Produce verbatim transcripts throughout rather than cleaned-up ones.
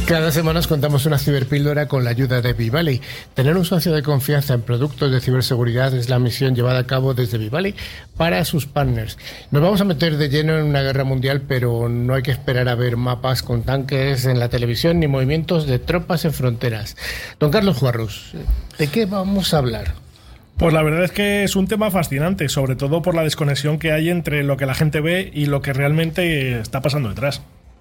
Cada semana os contamos una ciberpíldora con la ayuda de Vivali. Tener un socio de confianza en productos de ciberseguridad es la misión llevada a cabo desde Vivali para sus partners. Nos vamos a meter de lleno en una guerra mundial, pero no hay que esperar a ver mapas con tanques en la televisión ni movimientos de tropas en fronteras. Don Carlos Juarrus, ¿de qué vamos a hablar? Pues la verdad es que es un tema fascinante, sobre todo por la desconexión que hay entre lo que la gente ve y lo que realmente está pasando detrás.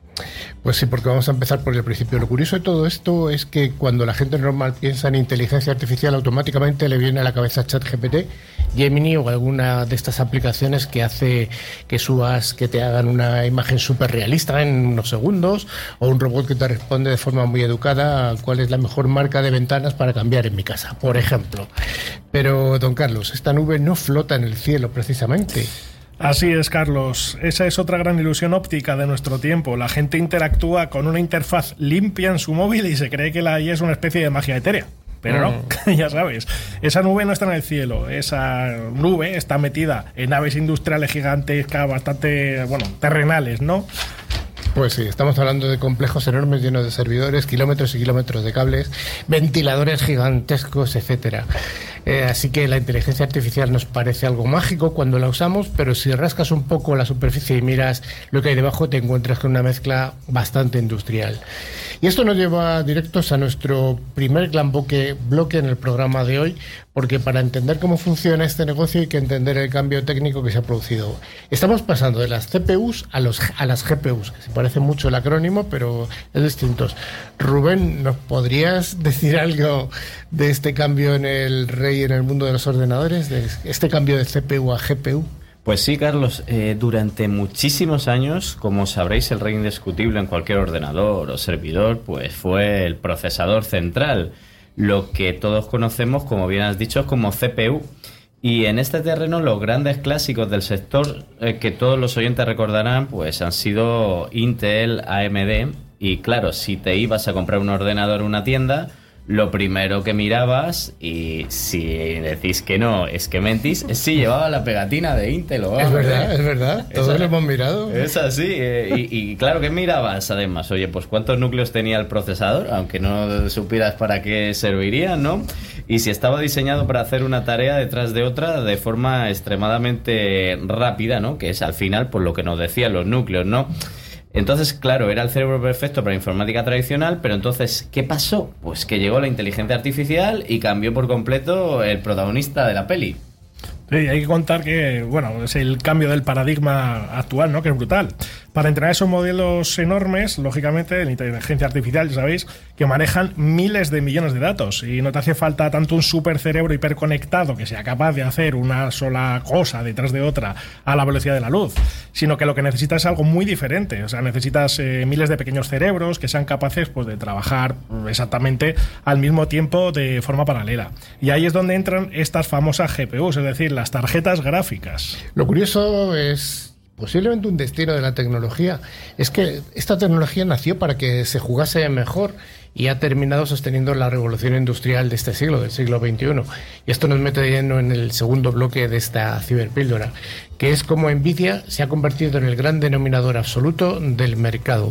Pues sí, porque vamos a empezar por el principio. Lo curioso de todo esto es que cuando la gente normal piensa en inteligencia artificial, automáticamente le viene a la cabeza ChatGPT, Gemini o alguna de estas aplicaciones que hace que subas, que te hagan una imagen súper realista en unos segundos, o un robot que te responde de forma muy educada cuál es la mejor marca de ventanas para cambiar en mi casa, por ejemplo. Pero, don Carlos, esta nube no flota en el cielo precisamente. Así es, Carlos. Esa es otra gran ilusión óptica de nuestro tiempo. La gente interactúa con una interfaz limpia en su móvil y se cree que la I A es una especie de magia etérea. Pero no, mm. ya sabes, esa nube no está en el cielo. Esa nube está metida en naves industriales gigantescas, bastante, bueno, terrenales, ¿no? Pues sí, estamos hablando de complejos enormes llenos de servidores, kilómetros y kilómetros de cables, ventiladores gigantescos, etcétera. Eh, así que la inteligencia artificial nos parece algo mágico cuando la usamos, pero si rascas un poco la superficie y miras lo que hay debajo, te encuentras con una mezcla bastante industrial. Y esto nos lleva directos a nuestro primer gran bloque, bloque en el programa de hoy, porque para entender cómo funciona este negocio hay que entender el cambio técnico que se ha producido. Estamos pasando de las C P Us a, los, a las G P Us, que se parece mucho el acrónimo, pero es distinto. Rubén, ¿nos podrías decir algo de este cambio en el rey en el mundo de los ordenadores, de este cambio de C P U a G P U? Pues sí, Carlos, eh, durante muchísimos años, como sabréis, el rey indiscutible en cualquier ordenador o servidor, pues fue el procesador central, lo que todos conocemos, como bien has dicho, como C P U. Y en este terreno los grandes clásicos del sector, eh, que todos los oyentes recordarán, pues han sido Intel, A M D, y claro, si te ibas a comprar un ordenador en una tienda, lo primero que mirabas, y si decís que no, es que mentís, es si llevaba la pegatina de Intel o Es verdad, es verdad, todos lo hemos mirado. Es así, eh, y, y claro, ¿qué mirabas además? Oye, pues cuántos núcleos tenía el procesador, aunque no supieras para qué serviría, ¿no? Y si estaba diseñado para hacer una tarea detrás de otra de forma extremadamente rápida, ¿no? Que es al final, por lo que nos decían los núcleos, ¿no? Entonces, claro, era el cerebro perfecto para informática tradicional, pero entonces, ¿qué pasó? Pues que llegó la inteligencia artificial y cambió por completo el protagonista de la peli. Sí, hay que contar que, bueno, es el cambio del paradigma actual, ¿no? Que es brutal. Para entrenar esos modelos enormes, lógicamente, en inteligencia artificial, ya sabéis, que manejan miles de millones de datos y no te hace falta tanto un supercerebro hiperconectado que sea capaz de hacer una sola cosa detrás de otra a la velocidad de la luz, sino que lo que necesitas es algo muy diferente. O sea, necesitas eh, miles de pequeños cerebros que sean capaces, pues, de trabajar exactamente al mismo tiempo de forma paralela. Y ahí es donde entran estas famosas G P Us, es decir, las tarjetas gráficas. Lo curioso es, posiblemente un destino de la tecnología, es que esta tecnología nació para que se jugase mejor y ha terminado sosteniendo la revolución industrial de este siglo, del siglo veintiuno. Y esto nos mete de lleno en el segundo bloque de esta ciberpíldora, que es cómo Nvidia se ha convertido en el gran denominador absoluto del mercado.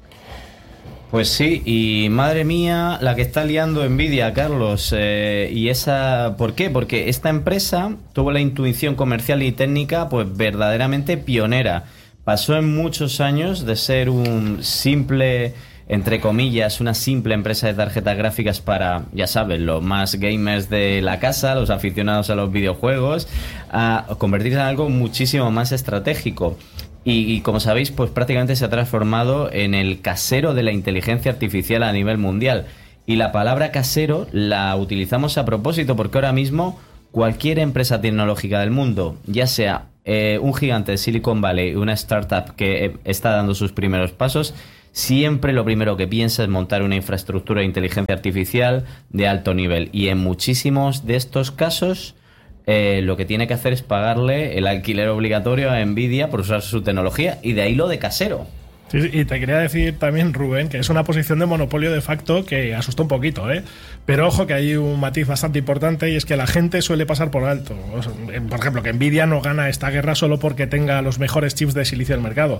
Pues sí, y madre mía, la que está liando Nvidia, Carlos, eh, y esa, ¿por qué? Porque esta empresa tuvo la intuición comercial y técnica, pues verdaderamente pionera. Pasó en muchos años de ser un simple, entre comillas, una simple empresa de tarjetas gráficas para, ya sabes, los más gamers de la casa, los aficionados a los videojuegos, a convertirse en algo muchísimo más estratégico. Y, y como sabéis, pues prácticamente se ha transformado en el casero de la inteligencia artificial a nivel mundial. Y la palabra casero la utilizamos a propósito porque ahora mismo cualquier empresa tecnológica del mundo, ya sea eh, un gigante de Silicon Valley, una startup que eh, está dando sus primeros pasos, siempre lo primero que piensa es montar una infraestructura de inteligencia artificial de alto nivel. Y en muchísimos de estos casos, Eh, lo que tiene que hacer es pagarle el alquiler obligatorio a Nvidia por usar su tecnología, y de ahí lo de casero. Sí, sí, y te quería decir también, Rubén, que es una posición de monopolio de facto que asustó un poquito, ¿eh? Pero ojo que hay un matiz bastante importante, y es que la gente suele pasar por alto. O sea, por ejemplo, que Nvidia no gana esta guerra solo porque tenga los mejores chips de silicio del mercado.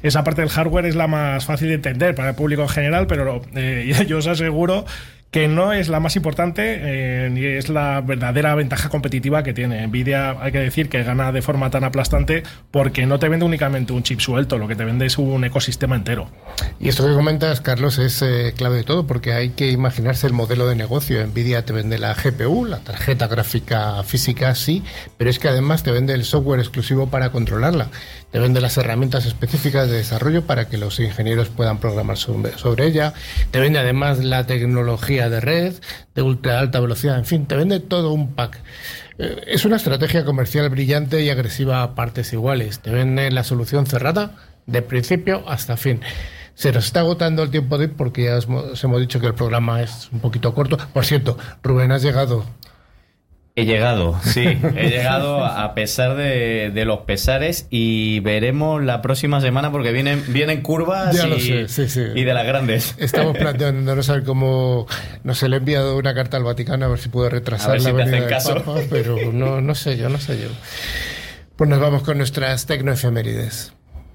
esa parte del hardware es la más fácil de entender para el público en general, pero eh, yo os aseguro que no es la más importante eh, ni es la verdadera ventaja competitiva que tiene. Nvidia, hay que decir que gana de forma tan aplastante porque no te vende únicamente un chip suelto, lo que te vende es un ecosistema entero. Y esto que comentas, Carlos, es eh, clave de todo, porque hay que imaginarse el modelo de negocio. Nvidia te vende la G P U, la tarjeta gráfica física, sí, pero es que además te vende el software exclusivo para controlarla. Te vende las herramientas específicas de desarrollo para que los ingenieros puedan programar sobre, sobre ella. Te vende además la tecnología de red, de ultra alta velocidad, en fin, te vende todo un pack. Eh, es una estrategia comercial brillante y agresiva a partes iguales. Te vende la solución cerrada de principio hasta fin. Se nos está agotando el tiempo de ir porque ya os, os hemos dicho que el programa es un poquito corto. Por cierto, Rubén, has llegado. He llegado, sí, he llegado a pesar de, de los pesares y veremos la próxima semana porque vienen, vienen curvas ya lo y, sé, sí, sí. y de las grandes. Estamos planteándonos a ver cómo nos le he enviado una carta al Vaticano a ver si puede retrasar si la venida del caso. Papa, pero no, no sé yo, no sé yo. Pues nos vamos con nuestras tecnoefemérides.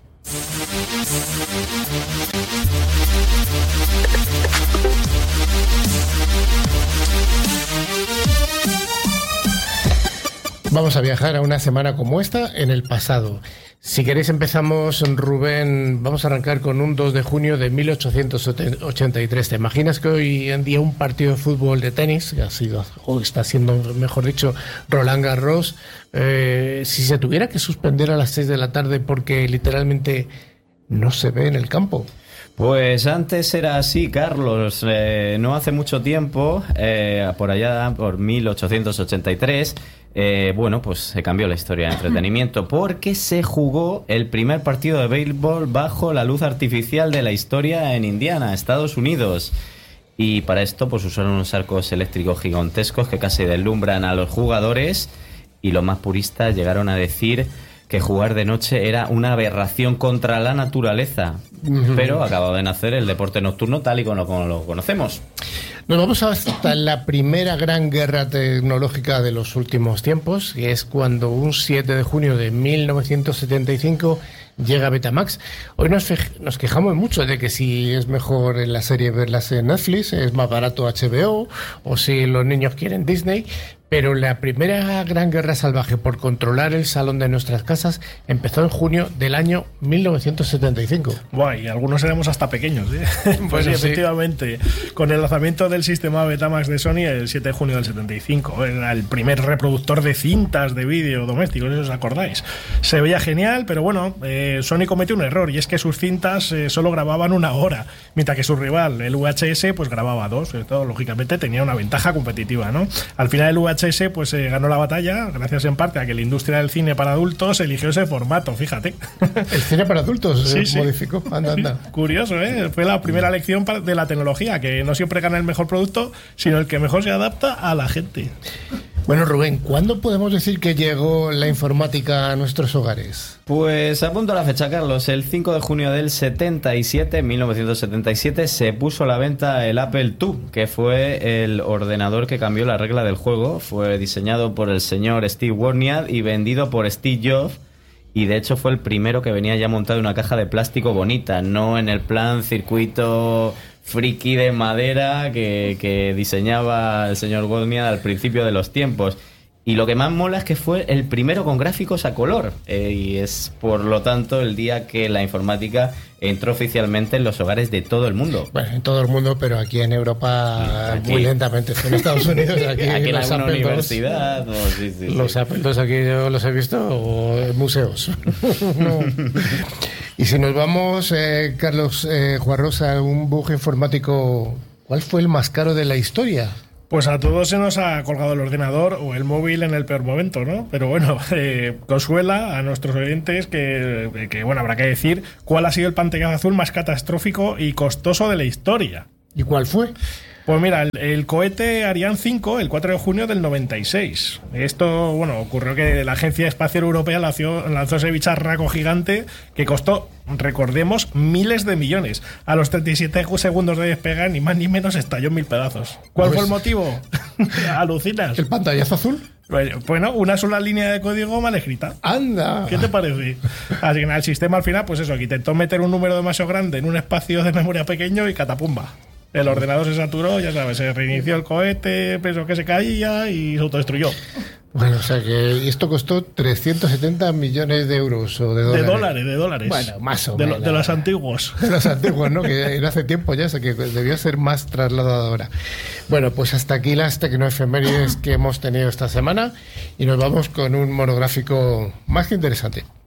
Vamos a viajar a una semana como esta en el pasado. Si queréis empezamos, Rubén, vamos a arrancar con un dos de junio de mil ochocientos ochenta y tres. ¿Te imaginas que hoy en día un partido de fútbol de tenis, que ha sido, o está siendo, mejor dicho, Roland Garros, eh, si se tuviera que suspender a las seis de la tarde porque literalmente no se ve en el campo? Pues antes era así, Carlos. Eh, no hace mucho tiempo, eh, por allá, por mil ochocientos ochenta y tres, eh, bueno, pues se cambió la historia de entretenimiento porque se jugó el primer partido de béisbol bajo la luz artificial de la historia en Indiana, Estados Unidos. Y para esto pues usaron unos arcos eléctricos gigantescos que casi deslumbran a los jugadores, y los más puristas llegaron a decir que jugar de noche era una aberración contra la naturaleza. Pero acaba de nacer el deporte nocturno tal y como lo, como lo conocemos. Nos vamos hasta la primera gran guerra tecnológica de los últimos tiempos, que es cuando un siete de junio de mil novecientos setenta y cinco llega Betamax. Hoy nos, nos quejamos mucho de que si es mejor en la serie verlas en Netflix, es más barato H B O, o si los niños quieren Disney. Pero la primera gran guerra salvaje por controlar el salón de nuestras casas empezó en junio del año mil novecientos setenta y cinco. Guay, algunos éramos hasta pequeños, ¿eh? Pues bueno, sí, efectivamente. Sí. Con el lanzamiento del sistema Betamax de Sony el siete de junio del setenta y cinco. Era el primer reproductor de cintas de vídeo doméstico, si os acordáis. Se veía genial, pero bueno, eh, Sony cometió un error, y es que sus cintas eh, solo grababan una hora, mientras que su rival, el U H S, pues grababa dos. Esto, lógicamente, tenía una ventaja competitiva, ¿no? Al final el U H S pues eh, ganó la batalla, gracias en parte a que la industria del cine para adultos eligió ese formato, fíjate. El cine para adultos sí, se sí. modificó, anda, anda. Curioso, ¿eh? Fue la primera lección de la tecnología, que no siempre gana el mejor producto, sino el que mejor se adapta a la gente. Bueno, Rubén, ¿cuándo podemos decir que llegó la informática a nuestros hogares? Pues apunto a la fecha, Carlos. El cinco de junio del setenta y siete, mil novecientos setenta y siete, se puso a la venta el Apple dos, que fue el ordenador que cambió la regla del juego. Fue diseñado por el señor Steve Wozniak y vendido por Steve Jobs. Y de hecho fue el primero que venía ya montado en una caja de plástico bonita, no en el plan circuito friki de madera que, que diseñaba el señor Wozniak al principio de los tiempos. Y lo que más mola es que fue el primero con gráficos a color, eh, y es por lo tanto el día que la informática entró oficialmente en los hogares de todo el mundo. Bueno, en todo el mundo, pero aquí en Europa aquí, muy lentamente. En Estados Unidos, aquí, aquí en los alguna Apple universidad. dos, oh, sí, sí, los sí. Apple dos aquí yo los he visto en museos. No. Y si nos vamos, eh, Carlos eh, Juarrosa, un bug informático, ¿cuál fue el más caro de la historia? Pues a todos se nos ha colgado el ordenador o el móvil en el peor momento, ¿no? Pero bueno, eh, consuela a nuestros oyentes que, que, bueno, habrá que decir cuál ha sido el pantallazo azul más catastrófico y costoso de la historia. ¿Y cuál fue? Pues mira, el, el cohete Ariane cinco, el cuatro de junio del noventa y seis. Esto, bueno, ocurrió que la Agencia Espacial Europea lanzó, lanzó ese bicharraco gigante que costó, recordemos, miles de millones. A los treinta y siete segundos de despegar, ni más ni menos, estalló en mil pedazos. ¿Cuál pues, fue el motivo? ¿Alucinas? ¿El pantallazo azul? Bueno, una sola línea de código mal escrita. ¡Anda! ¿Qué te parece? Así que nada, el sistema al final, pues eso, que intentó meter un número demasiado grande en un espacio de memoria pequeño y catapumba. El ordenador se saturó, ya sabes, se reinició el cohete, pensó que se caía y se autodestruyó. Bueno, o sea que y esto costó trescientos setenta millones de euros o de dólares. De dólares, de dólares. Bueno, más o de menos. Lo, de los antiguos. De los antiguos, ¿no? Que era hace tiempo ya, o sea que debió ser más trasladado ahora. Bueno, pues hasta aquí las tecnoefemérides que hemos tenido esta semana y nos vamos con un monográfico más que interesante.